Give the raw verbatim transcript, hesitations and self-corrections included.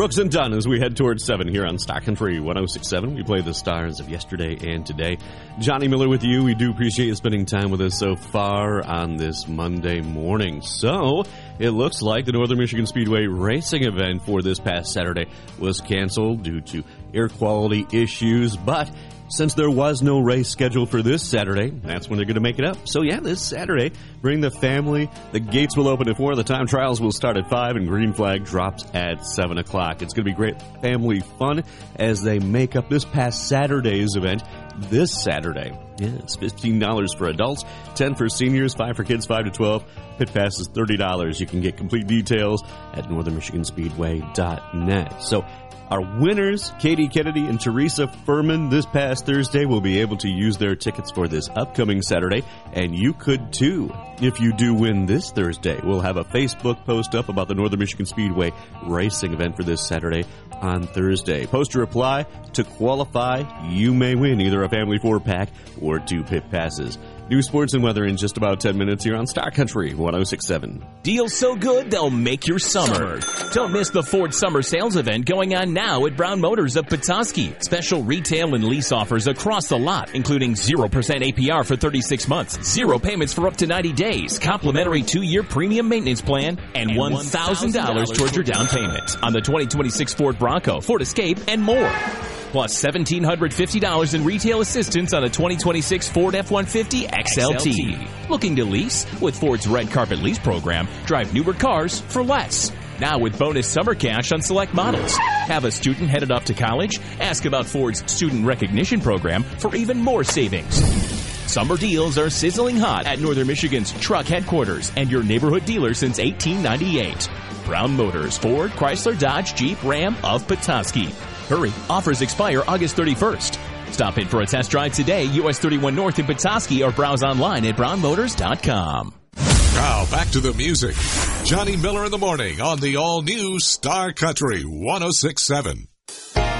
Brooks and Dunn as we head towards seven here on Star Country one oh six point seven. We play the stars of yesterday and today. Johnny Miller with you. We do appreciate you spending time with us so far on this Monday morning. So, it looks like the Northern Michigan Speedway racing event for this past Saturday was canceled due to air quality issues, but since there was no race scheduled for this Saturday, that's when they're going to make it up. So yeah, this Saturday, bring the family. The gates will open at four. The time trials will start at five, and green flag drops at seven o'clock. It's going to be great family fun as they make up this past Saturday's event this Saturday. Yeah, it's fifteen dollars for adults, ten dollars for seniors, five dollars for kids, five to twelve. Pit pass is thirty dollars. You can get complete details at northern michigan speedway dot net. So, our winners, Katie Kennedy and Teresa Furman, this past Thursday will be able to use their tickets for this upcoming Saturday, and you could too. If you do win this Thursday, we'll have a Facebook post up about the Northern Michigan Speedway racing event for this Saturday on Thursday. Post your reply to qualify. You may win either a family four-pack or two pit passes. New sports and weather in just about ten minutes here on Star Country one oh six point seven. Deals so good, they'll make your summer. Don't miss the Ford Summer Sales event going on now at Brown Motors of Petoskey. Special retail and lease offers across the lot, including zero percent A P R for thirty-six months, zero payments for up to ninety days, complimentary two-year premium maintenance plan, and one thousand dollars towards your down payment on the twenty twenty-six Ford Bronco, Ford Escape, and more. Plus one thousand seven hundred fifty dollars in retail assistance on a twenty twenty-six Ford F one fifty X L T. Looking to lease? With Ford's Red Carpet Lease program, drive newer cars for less. Now with bonus summer cash on select models. Have a student headed off to college? Ask about Ford's Student Recognition program for even more savings. Summer deals are sizzling hot at Northern Michigan's truck headquarters and your neighborhood dealer since eighteen ninety-eight. Brown Motors, Ford, Chrysler, Dodge, Jeep, Ram of Petoskey. Hurry, offers expire August thirty-first. Stop in for a test drive today, U S thirty-one North in Petoskey, or browse online at brown motors dot com. Now back to the music. Johnny Miller in the morning on the all-new Star Country one oh six point seven.